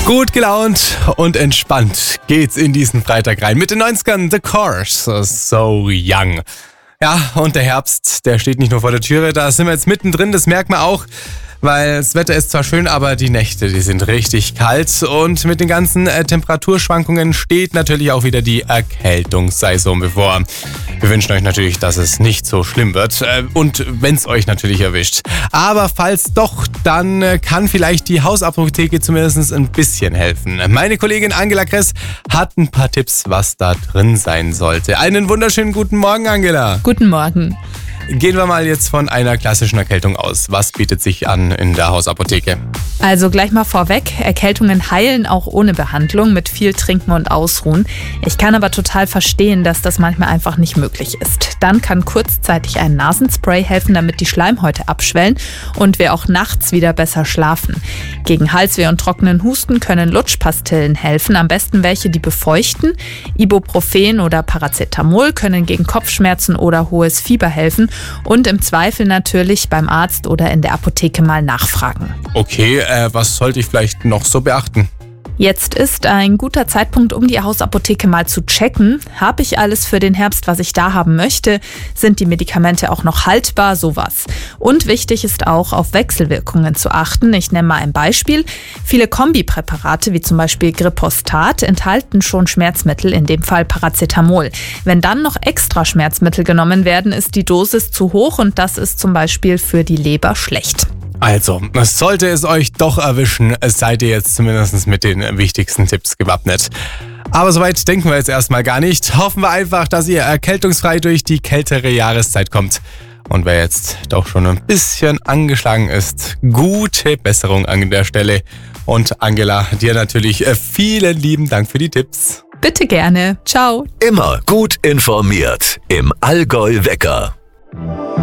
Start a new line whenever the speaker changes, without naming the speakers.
Gut gelaunt und entspannt geht's in diesen Freitag rein mit den 90ern The Course, So Young. Ja, und der Herbst, der steht nicht nur vor der Türe, da sind wir jetzt mittendrin, das merkt man auch, weil das Wetter ist zwar schön, aber die Nächte, die sind richtig kalt und mit den ganzen Temperaturschwankungen steht natürlich auch wieder die Erkältungssaison bevor. Wir wünschen euch natürlich, dass es nicht so schlimm wird und wenn es euch natürlich erwischt. Aber falls doch, dann kann vielleicht die Hausapotheke zumindest ein bisschen helfen. Meine Kollegin Angela Kress hat ein paar Tipps, was da drin sein sollte. Einen wunderschönen guten Morgen, Angela.
Guten Morgen.
Gehen wir mal jetzt von einer klassischen Erkältung aus. Was bietet sich an in der Hausapotheke?
Also gleich mal vorweg, Erkältungen heilen auch ohne Behandlung mit viel Trinken und Ausruhen. Ich kann aber total verstehen, dass das manchmal einfach nicht möglich ist. Dann kann kurzzeitig ein Nasenspray helfen, damit die Schleimhäute abschwellen und wir auch nachts wieder besser schlafen. Gegen Halsweh und trockenen Husten können Lutschpastillen helfen, am besten welche, die befeuchten. Ibuprofen oder Paracetamol können gegen Kopfschmerzen oder hohes Fieber helfen. Und im Zweifel natürlich beim Arzt oder in der Apotheke mal nachfragen.
Okay, was sollte ich vielleicht noch so beachten?
Jetzt ist ein guter Zeitpunkt, um die Hausapotheke mal zu checken. Habe ich alles für den Herbst, was ich da haben möchte? Sind die Medikamente auch noch haltbar? Sowas. Und wichtig ist auch, auf Wechselwirkungen zu achten. Ich nenne mal ein Beispiel. Viele Kombipräparate, wie zum Beispiel Gripostat, enthalten schon Schmerzmittel, in dem Fall Paracetamol. Wenn dann noch extra Schmerzmittel genommen werden, ist die Dosis zu hoch und das ist zum Beispiel für die Leber schlecht.
Also, sollte es euch doch erwischen, seid ihr jetzt zumindest mit den wichtigsten Tipps gewappnet. Aber soweit denken wir jetzt erstmal gar nicht. Hoffen wir einfach, dass ihr erkältungsfrei durch die kältere Jahreszeit kommt. Und wer jetzt doch schon ein bisschen angeschlagen ist, gute Besserung an der Stelle. Und Angela, dir natürlich vielen lieben Dank für die Tipps.
Bitte gerne. Ciao.
Immer gut informiert im Allgäu Wecker.